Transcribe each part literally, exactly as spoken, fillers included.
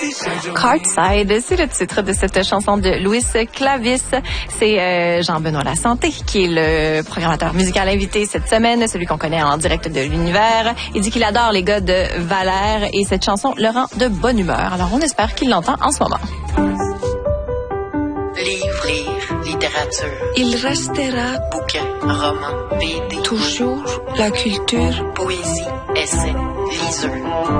Cardside, c'est le titre de cette chanson de Louis Clavis. C'est euh, Jean-Benoît Lasanté qui est le programmateur musical invité cette semaine, celui qu'on connaît en direct de l'univers. Il dit qu'il adore les gars de Valère et cette chanson le rend de bonne humeur. Alors on espère qu'il l'entend en ce moment. Livre, lire, littérature. Il restera Bouquin, roman, B D. toujours la culture. Poésie, essai, liseur.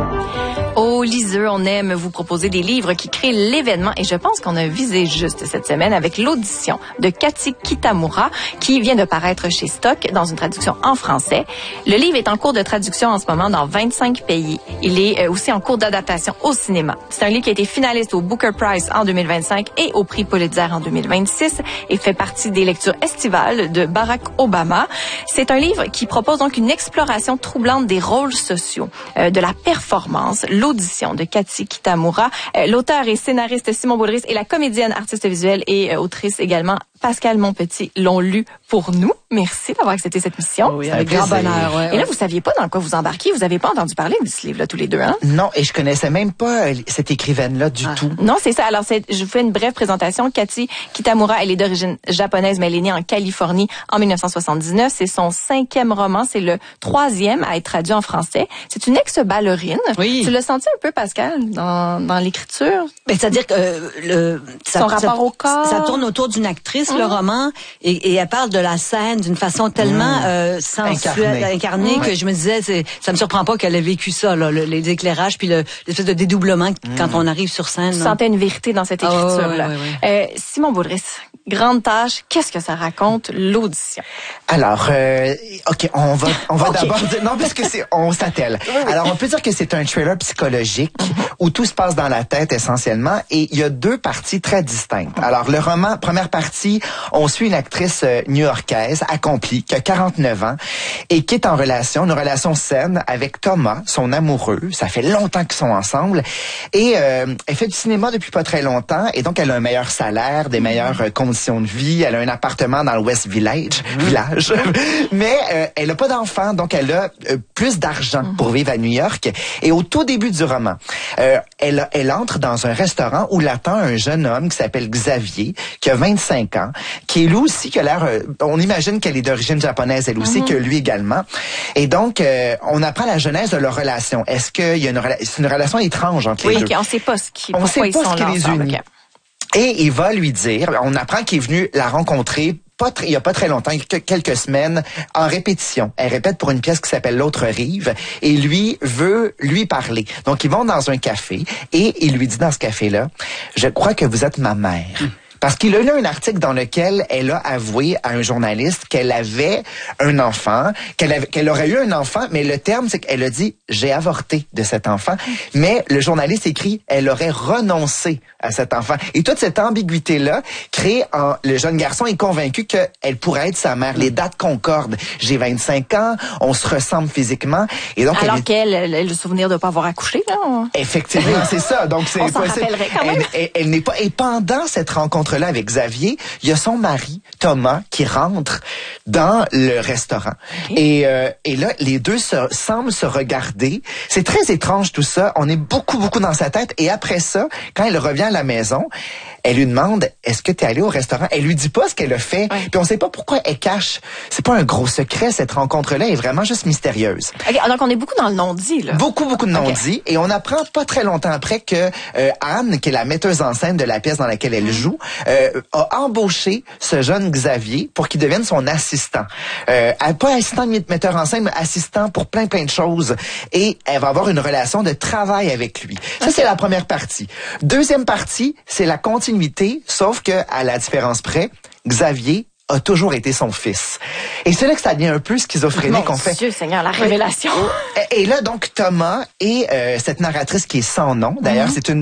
Au Liseux, on aime vous proposer des livres qui créent l'événement et je pense qu'on a visé juste cette semaine avec l'audition de Cathy Kitamura qui vient de paraître chez Stock dans une traduction en français. Le livre est en cours de traduction en ce moment dans vingt-cinq pays. Il est aussi en cours d'adaptation au cinéma. C'est un livre qui a été finaliste au Booker Prize en deux mille vingt-cinq et au prix Pulitzer en deux mille vingt-six et fait partie des lectures estivales de Barack Obama. C'est un livre qui propose donc une exploration troublante des rôles sociaux, euh, de la performance, l'audition de Cathy Kitamura. Euh, l'auteur et scénariste Simon Boulris et la comédienne, artiste visuelle et euh, autrice également Pascal Monpetit l'ont lu pour nous. Merci d'avoir accepté cette mission. Oui, avec grand bonheur. Ouais, et là, vous saviez pas dans quoi vous embarquiez. Vous avez pas entendu parler de ce livre-là tous les deux, hein? Non, et je connaissais même pas cette écrivaine-là du ah. tout. Non, c'est ça. Alors, c'est, je vous fais une brève présentation. Cathy Kitamura, elle est d'origine japonaise, mais elle est née en Californie en mille neuf cent soixante-dix-neuf. C'est son cinquième roman. C'est le troisième à être traduit en français. C'est une ex-ballerine. Oui. Tu l'as senti un peu, Pascal, dans, dans l'écriture? Ben, c'est-à-dire que euh, le ça, son rapport ça, au corps. Ça tourne autour d'une actrice, mmh. le roman, et, et elle parle de la scène d'une façon tellement mmh. euh, sensuelle, incarnée, incarnée mmh. que je me disais, c'est, ça me surprend pas qu'elle ait vécu ça, là, le, les éclairages, puis le, l'espèce de dédoublement mmh. quand on arrive sur scène. Tu là. sentais une vérité dans cette écriture-là. Oh, ouais, ouais, ouais. Euh, Simon Boulris, grande tâche, qu'est-ce que ça raconte, l'audition? Alors, euh, OK, on va, on va okay. d'abord dire, non, parce que c'est, on s'attelle. Oui, oui. Alors, on peut dire que c'est un thriller psychologique mm-hmm. où tout se passe dans la tête essentiellement et il y a deux parties très distinctes. Alors, le roman, première partie, on suit une actrice euh, new-yorkaise accomplie qui a quarante-neuf ans et qui est en relation, une relation saine avec Thomas, son amoureux. Ça fait longtemps qu'ils sont ensemble et euh, elle fait du cinéma depuis pas très longtemps et donc elle a un meilleur salaire, des meilleures euh, conditions de vie. Elle a un appartement dans le West Village, mm-hmm. village, mais euh, elle a pas d'enfant, donc elle a euh, plus d'argent mm-hmm. pour vivre à New York. Et au tout début du roman, euh, elle, elle entre dans un restaurant où l'attend un jeune homme qui s'appelle Xavier, qui a vingt-cinq ans, qui est lui aussi, qui a l'air, euh, on imagine qu'elle est d'origine japonaise, elle aussi, mm-hmm. que lui également. Et donc, euh, on apprend la genèse de leur relation. Est-ce qu'il y a une, c'est une relation étrange entre oui, les okay, deux? On sait pas ce qui, on sait pas ce qui les unit. Okay. Et il va lui dire, on apprend qu'il est venu la rencontrer pas très, il y a pas très longtemps, quelques semaines, en répétition. Elle répète pour une pièce qui s'appelle L'autre rive et lui veut lui parler. Donc, ils vont dans un café et il lui dit dans ce café-là, « Je crois que vous êtes ma mère. Mmh. » Parce qu'il a lu un article dans lequel elle a avoué à un journaliste qu'elle avait un enfant, qu'elle avait, qu'elle aurait eu un enfant, mais le terme, c'est qu'elle a dit « j'ai avorté de cet enfant ». Mais le journaliste écrit « elle aurait renoncé à cet enfant ». Et toute cette ambiguïté-là crée, en, le jeune garçon est convaincu qu'elle pourrait être sa mère. Les dates concordent. J'ai vingt-cinq ans, on se ressemble physiquement. Et donc, Alors elle, qu'elle, elle a le souvenir de ne pas avoir accouché, là. Effectivement, c'est ça. Donc, c'est on s'en rappellerait quand même. Elle, elle, elle n'est pas... Et pendant cette rencontre là avec Xavier, il y a son mari, Thomas, qui rentre dans le restaurant. Okay. Et, euh, et là, les deux se, semblent se regarder. C'est très étrange tout ça. On est beaucoup, beaucoup dans sa tête. Et après ça, quand elle revient à la maison, elle lui demande, est-ce que tu es allé au restaurant? Elle lui dit pas ce qu'elle a fait. Ouais. Puis on sait pas pourquoi elle cache. C'est pas un gros secret, cette rencontre-là est vraiment juste mystérieuse. Okay, donc on est beaucoup dans le non-dit, là. Beaucoup, beaucoup de non-dit. Okay. Et on apprend pas très longtemps après que euh, Anne, qui est la metteuse en scène de la pièce dans laquelle elle joue, euh, a embauché ce jeune Xavier pour qu'il devienne son assistant. Euh, pas assistant de metteur en scène, mais assistant pour plein, plein de choses. Et elle va avoir une relation de travail avec lui. Ça, okay. c'est la première partie. Deuxième partie, c'est la continuité, sauf que, à la différence près, Xavier a toujours été son fils. Et c'est là que ça devient un peu schizophrénique. Mon on fait. Dieu Seigneur, la révélation. Et là, donc, Thomas et euh, cette narratrice qui est sans nom, d'ailleurs, mm-hmm. c'est une